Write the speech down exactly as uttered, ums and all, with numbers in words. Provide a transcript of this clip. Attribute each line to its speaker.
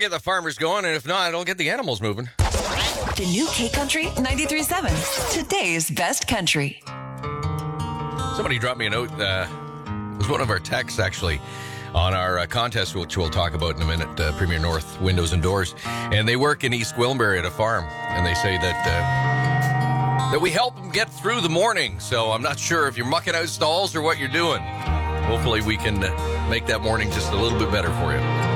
Speaker 1: get the farmers going, and if not, it'll get the animals moving.
Speaker 2: The new K-Country ninety-three point seven. Today's best country.
Speaker 1: Somebody dropped me a note. Uh, it was one of our texts, actually, on our uh, contest, which we'll talk about in a minute, uh, Premier North Windows and Doors. And they work in East Gwillimbury at a farm. And they say that uh, that we help them get through the morning. So I'm not sure if you're mucking out stalls or what you're doing. Hopefully we can uh, make that morning just a little bit better for you.